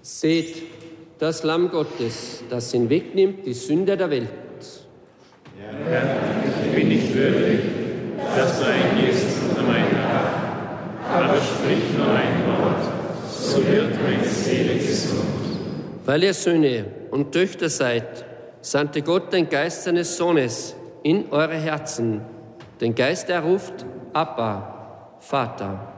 Seht, das Lamm Gottes, das hinwegnimmt die Sünde der Welt. Herr, ich bin nicht würdig, dass du eingehst unter mein Dach, aber sprich nur ein Wort, so wird meine Seele gesund. Weil ihr Söhne und Töchter seid, sandte Gott den Geist seines Sohnes in eure Herzen, den Geist, der ruft, Abba, Vater.